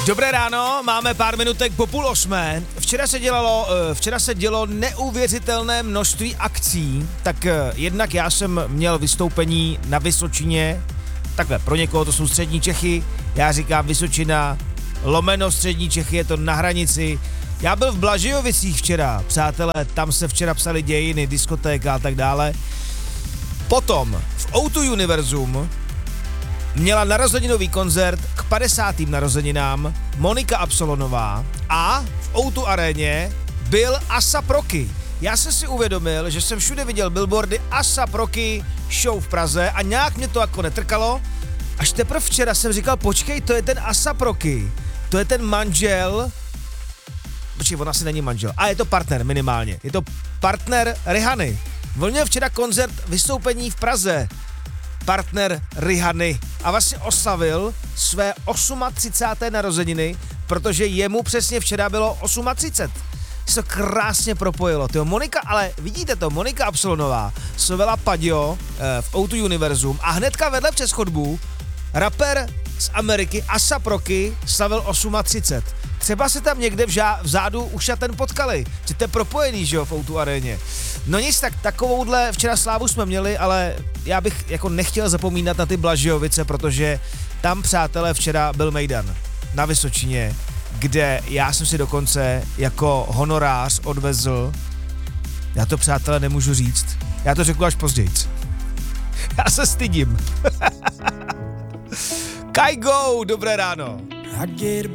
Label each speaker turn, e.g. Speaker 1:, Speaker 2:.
Speaker 1: Dobré ráno, máme pár minutek po 7:30. Včera se dělo neuvěřitelné množství akcí, tak jednak já jsem měl vystoupení na Vysočině, takhle pro někoho to jsou střední Čechy, já říkám Vysočina, lomeno střední Čechy, je to na hranici. Já byl v Blažejovicích včera, přátelé, tam se včera psaly dějiny, diskotéka a tak dále. Potom v O2 Univerzum měla narozeninový koncert k 50. narozeninám Monika Absolonová a v O2 aréně byl ASAP Rocky. Já jsem si uvědomil, že jsem všude viděl billboardy ASAP Rocky show v Praze a nějak mě to jako netrkalo. Až teprve včera jsem říkal, počkej, to je ten ASAP Rocky, to je ten manžel, počkej, on asi není manžel, a je to partner minimálně, je to partner Rihany. On měl včera koncert, vystoupení v Praze, partner Rihany a vlastně oslavil své 38. narozeniny, protože jemu přesně včera bylo 38. Se to krásně propojilo. Tyjo, Monika, ale vidíte to, Monika Absolonová slavila Paďo v O2 Univerzum a hnedka vedle přes chodbu rapper z Ameriky ASAP Rocky slavil 38. Třeba se tam někde vzadu už a ten potkali, že to je propojený, že jo, v O2 aréně. No nic, tak takovouhle včera slávu jsme měli, ale já bych jako nechtěl zapomínat na ty Blažejovice, protože tam, přátelé, včera byl mejdan na Vysočině, kde já jsem si dokonce jako honorář odvezl, já to, přátelé, nemůžu říct, já to řeknu až později. Já se stydím. Kaigo, dobré ráno.